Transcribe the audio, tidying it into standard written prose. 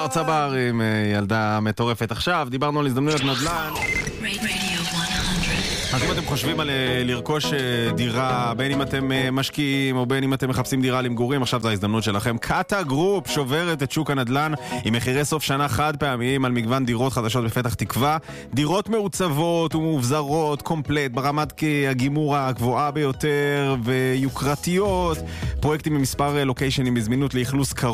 צבר עם ילדה מטורפת. עכשיו דיברנו על הזדמנויות נדל"ן. אז אם אתם חושבים על לרכוש דירה, בין אם אתם משקיעים או בין אם אתם מחפשים דירה למגורים, עכשיו זו ההזדמנות שלכם. קאטה גרופ שוברת את שוק הנדל"ן עם מחירי סוף שנה חד פעמיים על מגוון דירות חדשות בפתח תקווה. דירות מעוצבות ומובזרות, קומפלט, ברמת הגימור הגבוהה ביותר ויוקרתיות. פרויקטים במספר לוקיישנים בזמינות לאכלוס קרוב.